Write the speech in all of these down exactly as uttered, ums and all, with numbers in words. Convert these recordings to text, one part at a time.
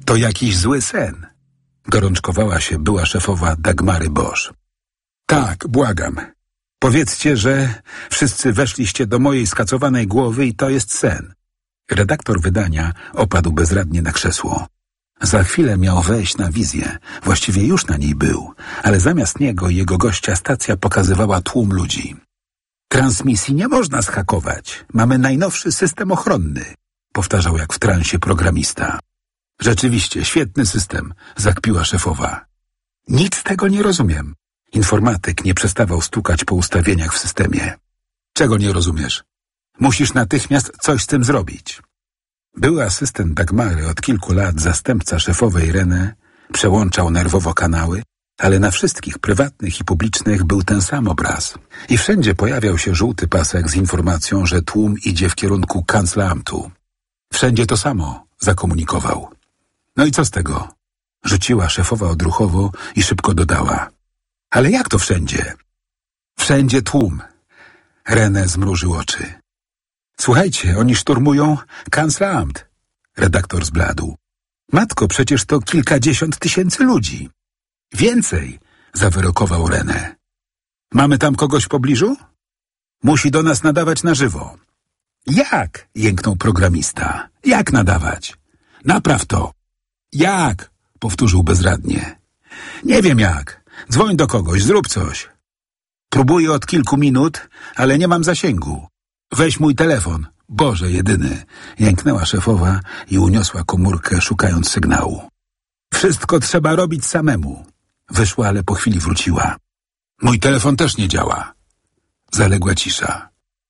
To jakiś zły sen. Gorączkowała się była szefowa Dagmary Bosch. Tak, błagam. Powiedzcie, że wszyscy weszliście do mojej skacowanej głowy i to jest sen. Redaktor wydania opadł bezradnie na krzesło. Za chwilę miał wejść na wizję. Właściwie już na niej był, ale zamiast niego i jego gościa stacja pokazywała tłum ludzi. Transmisji nie można zhakować. Mamy najnowszy system ochronny, powtarzał jak w transie programista. Rzeczywiście, świetny system, zakpiła szefowa. Nic z tego nie rozumiem. Informatyk nie przestawał stukać po ustawieniach w systemie. Czego nie rozumiesz? Musisz natychmiast coś z tym zrobić. Były asystent Dagmary, od kilku lat zastępca szefowej René, przełączał nerwowo kanały, ale na wszystkich prywatnych i publicznych był ten sam obraz. I wszędzie pojawiał się żółty pasek z informacją, że tłum idzie w kierunku Kanzleramtu. Wszędzie to samo, zakomunikował. No i co z tego? Rzuciła szefowa odruchowo i szybko dodała. Ale jak to wszędzie? Wszędzie tłum. René zmrużył oczy. Słuchajcie, oni szturmują Kanzleramt. Redaktor zbladł. Matko, przecież to kilkadziesiąt tysięcy ludzi. Więcej, zawyrokował René. Mamy tam kogoś w pobliżu? Musi do nas nadawać na żywo. Jak? Jęknął programista. Jak nadawać? Napraw to. Jak? Powtórzył bezradnie. Nie wiem jak. Dzwoń do kogoś, zrób coś. Próbuję od kilku minut, ale nie mam zasięgu. Weź mój telefon. Boże jedyny. Jęknęła szefowa i uniosła komórkę, szukając sygnału. Wszystko trzeba robić samemu. Wyszła, ale po chwili wróciła. Mój telefon też nie działa. Zaległa cisza.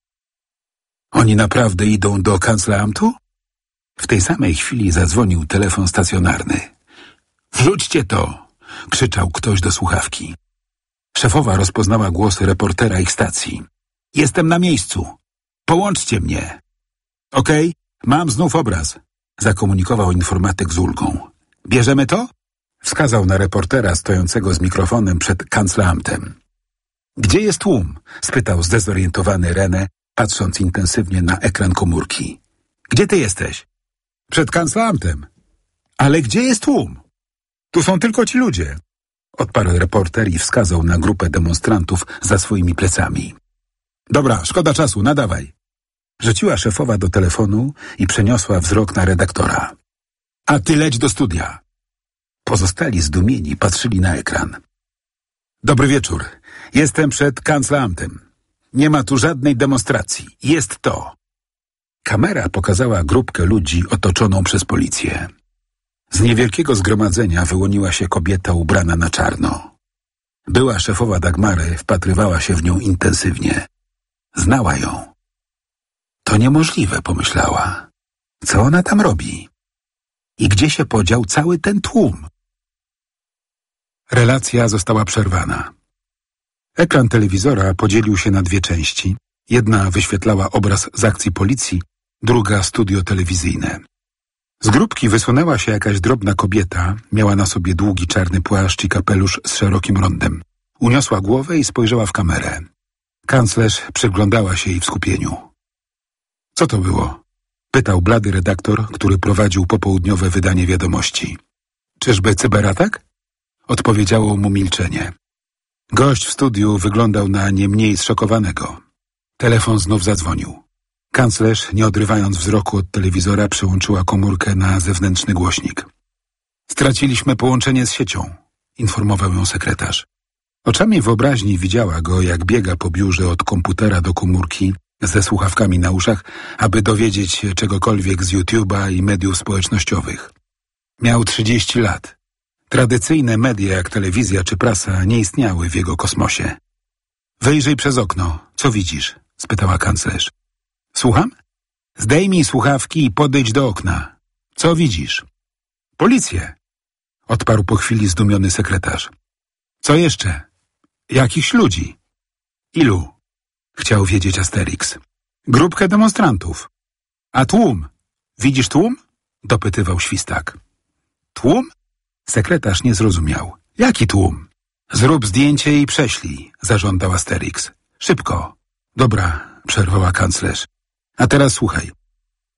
Oni naprawdę idą do Kanzleramtu? W tej samej chwili zadzwonił telefon stacjonarny. Wrzućcie to! Krzyczał ktoś do słuchawki. Szefowa rozpoznała głos reportera ich stacji. Jestem na miejscu. Połączcie mnie. Okej, mam znów obraz. Zakomunikował informatyk z ulgą. Bierzemy to? Wskazał na reportera stojącego z mikrofonem przed Kanzleramtem. Gdzie jest tłum? Spytał zdezorientowany René, patrząc intensywnie na ekran komórki. Gdzie ty jesteś? Przed Kanzleramtem. Ale gdzie jest tłum? Tu są tylko ci ludzie. Odparł reporter i wskazał na grupę demonstrantów za swoimi plecami. Dobra, szkoda czasu, nadawaj. Rzuciła szefowa do telefonu i przeniosła wzrok na redaktora. A ty leć do studia. Pozostali zdumieni patrzyli na ekran. Dobry wieczór. Jestem przed Kanzleramtem. Nie ma tu żadnej demonstracji. Jest to. Kamera pokazała grupkę ludzi otoczoną przez policję. Z niewielkiego zgromadzenia wyłoniła się kobieta ubrana na czarno. Była szefowa Dagmary wpatrywała się w nią intensywnie. Znała ją. To niemożliwe, pomyślała. Co ona tam robi? I gdzie się podział cały ten tłum? Relacja została przerwana. Ekran telewizora podzielił się na dwie części. Jedna wyświetlała obraz z akcji policji, druga studio telewizyjne. Z grupki wysunęła się jakaś drobna kobieta, miała na sobie długi czarny płaszcz i kapelusz z szerokim rondem. Uniosła głowę i spojrzała w kamerę. Kanclerz przyglądała się jej w skupieniu. Co to było? Pytał blady redaktor, który prowadził popołudniowe wydanie wiadomości. Czyżby cyberatak? Odpowiedziało mu milczenie. Gość w studiu wyglądał na nie mniej zszokowanego. Telefon znów zadzwonił. Kanclerz, nie odrywając wzroku od telewizora, przełączyła komórkę na zewnętrzny głośnik. Straciliśmy połączenie z siecią, informował ją sekretarz. Oczami wyobraźni widziała go, jak biega po biurze od komputera do komórki ze słuchawkami na uszach, aby dowiedzieć się czegokolwiek z YouTube'a i mediów społecznościowych. Miał trzydzieści lat. Tradycyjne media jak telewizja czy prasa nie istniały w jego kosmosie. Wyjrzyj przez okno. Co widzisz? Spytała kanclerz. Słucham? Zdejmij słuchawki i podejdź do okna. Co widzisz? Policję. Odparł po chwili zdumiony sekretarz. Co jeszcze? Jakichś ludzi. Ilu? Chciał wiedzieć Asterix. Grupkę demonstrantów. A tłum? Widzisz tłum? Dopytywał Świstak. Tłum? Sekretarz nie zrozumiał. Jaki tłum? Zrób zdjęcie i prześlij, zażądał Asterix. Szybko. Dobra, przerwała kanclerz. A teraz słuchaj.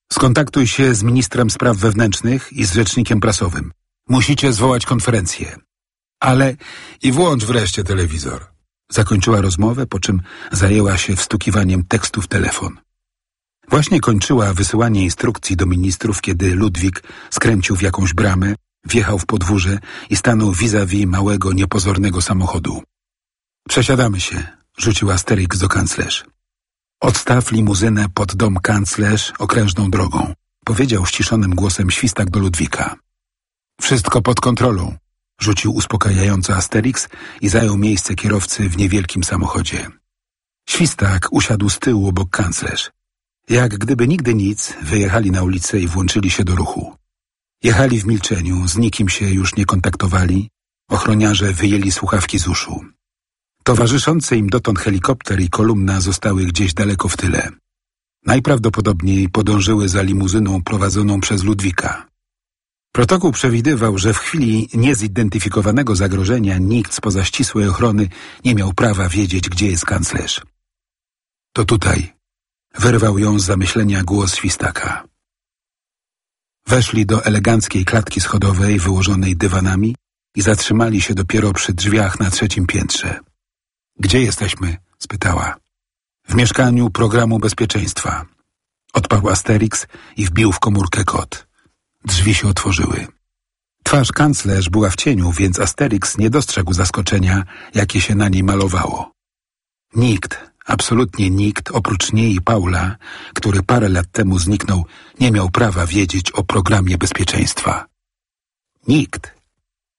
Skontaktuj się z ministrem spraw wewnętrznych i z rzecznikiem prasowym. Musicie zwołać konferencję. Ale i włącz wreszcie telewizor. Zakończyła rozmowę, po czym zajęła się wstukiwaniem tekstu w telefon. Właśnie kończyła wysyłanie instrukcji do ministrów, kiedy Ludwik skręcił w jakąś bramę, wjechał w podwórze i stanął vis-a-vis małego, niepozornego samochodu. Przesiadamy się, rzucił Asterix do kanclerz. Odstaw limuzynę pod dom kanclerz okrężną drogą, powiedział ściszonym głosem Świstak do Ludwika. Wszystko pod kontrolą, rzucił uspokajająco Asterix i zajął miejsce kierowcy w niewielkim samochodzie. Świstak usiadł z tyłu obok kanclerz. Jak gdyby nigdy nic, wyjechali na ulicę i włączyli się do ruchu. Jechali w milczeniu, z nikim się już nie kontaktowali, ochroniarze wyjęli słuchawki z uszu. Towarzyszące im dotąd helikopter i kolumna zostały gdzieś daleko w tyle. Najprawdopodobniej podążyły za limuzyną prowadzoną przez Ludwika. Protokół przewidywał, że w chwili niezidentyfikowanego zagrożenia nikt spoza ścisłej ochrony nie miał prawa wiedzieć, gdzie jest kanclerz. To tutaj. Wyrwał ją z zamyślenia głos Świstaka. Weszli do eleganckiej klatki schodowej wyłożonej dywanami i zatrzymali się dopiero przy drzwiach na trzecim piętrze. Gdzie jesteśmy? Spytała. W mieszkaniu programu bezpieczeństwa. Odparł Asterix i wbił w komórkę kod. Drzwi się otworzyły. Twarz kanclerz była w cieniu, więc Asterix nie dostrzegł zaskoczenia, jakie się na niej malowało. Nikt, absolutnie nikt, oprócz niej i Paula, który parę lat temu zniknął, nie miał prawa wiedzieć o programie bezpieczeństwa. Nikt.